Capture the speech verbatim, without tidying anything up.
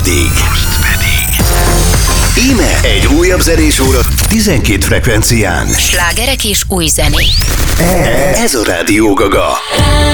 pedig... Most pedig... Íme egy újabb zenés óra tizenkét frekvencián. Slágerek és új zenék. Ez a Rádió Gaga.